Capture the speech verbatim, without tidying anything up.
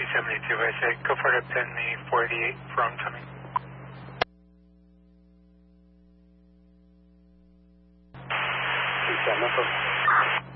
seventy-two, I say, go for it, pin me four eighty-eight for oncoming. two seven,